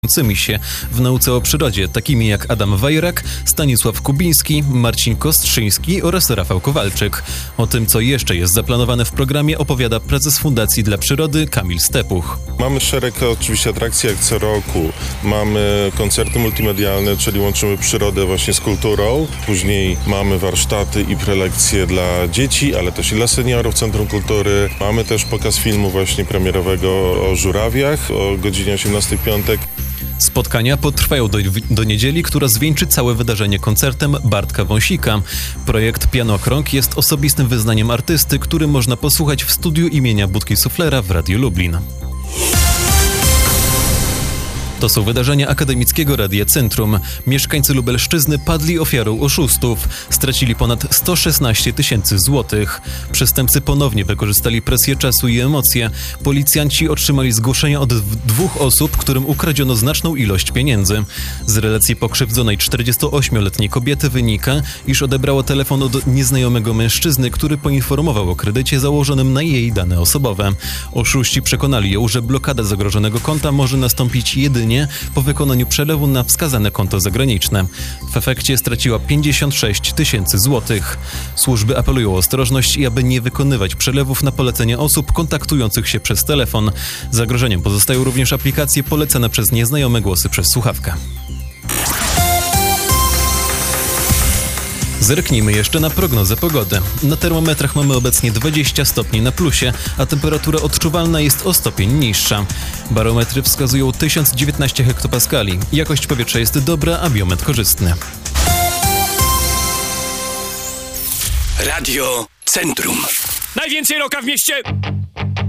się w nauce o przyrodzie, takimi jak Adam Wajrak, Stanisław Kubiński, Marcin Kostrzyński oraz Rafał Kowalczyk. O tym, co jeszcze jest zaplanowane w programie, opowiada prezes Fundacji dla Przyrody Kamil Stepuch. Mamy szereg oczywiście atrakcji jak co roku. Mamy koncerty multimedialne, czyli łączymy przyrodę właśnie z kulturą. Później mamy warsztaty i prelekcje dla dzieci, ale też i dla seniorów, Centrum Kultury. Mamy też pokaz filmu właśnie premierowego o żurawiach o godzinie 18 w piątek. Spotkania potrwają do niedzieli, która zwieńczy całe wydarzenie koncertem Bartka Wąsika. Projekt Pianokrąg jest osobistym wyznaniem artysty, który można posłuchać w studiu imienia Budki Suflera w Radiu Lublin. To są wydarzenia Akademickiego Radia Centrum. Mieszkańcy Lubelszczyzny padli ofiarą oszustów. Stracili ponad 116 000 złotych. Przestępcy ponownie wykorzystali presję czasu i emocje. Policjanci otrzymali zgłoszenia od 2 osób, którym ukradziono znaczną ilość pieniędzy. Z relacji pokrzywdzonej 48-letniej kobiety wynika, iż odebrała telefon od nieznajomego mężczyzny, który poinformował o kredycie założonym na jej dane osobowe. Oszuści przekonali ją, że blokada zagrożonego konta może nastąpić jedynie po wykonaniu przelewu na wskazane konto zagraniczne. W efekcie straciła 56 000 złotych. Służby apelują o ostrożność i aby nie wykonywać przelewów na polecenie osób kontaktujących się przez telefon. Zagrożeniem pozostają również aplikacje polecane przez nieznajome głosy przez słuchawkę. Zerknijmy jeszcze na prognozę pogody. Na termometrach mamy obecnie 20 stopni na plusie, a temperatura odczuwalna jest o stopień niższa. Barometry wskazują 1019 hektopaskali. Jakość powietrza jest dobra, a biometr korzystny. Radio Centrum. Najwięcej roka w mieście!